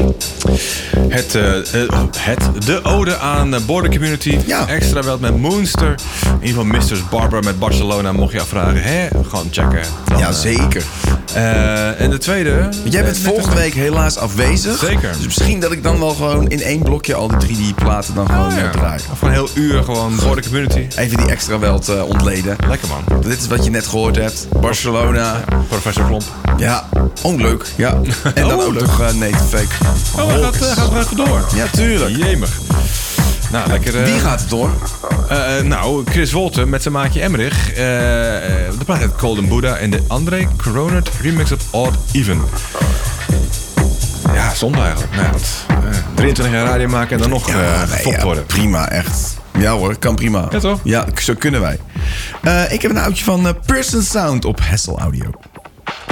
De ode aan Border Community. Ja. Extra Welt met Moonster. In ieder geval Mistress Barbara met Barcelona. Mocht je afvragen, gewoon checken. Dan, Ja, zeker. En de tweede... Jij bent volgende week helaas afwezig. Zeker. Dus misschien dat ik dan wel gewoon in één blokje al die 3D-platen dan gewoon draai. Of een heel uur gewoon Border Community. Even die extra Welt ontleden. Lekker man. Dit is wat je net gehoord hebt. Barcelona. Professor Klomp. Ja, leuk. Ja. En dan ook leuk. nog Native Fake. Hij gaat even door. Ja, tuurlijk. Jemig. Nou, lekker... Wie gaat het door? Chris Wolten met zijn maatje Emmerich. De plaat heet Golden Buddha en de André Cronert remix op Odd Even. Ja, zonde eigenlijk. Nou, 23 jaar radio maken en dan nog gefopt worden. Prima, echt. Ja hoor, kan prima. Ja, toch? Ja, zo kunnen wij. Ik heb een oudje van Person Sound op Hassel Audio.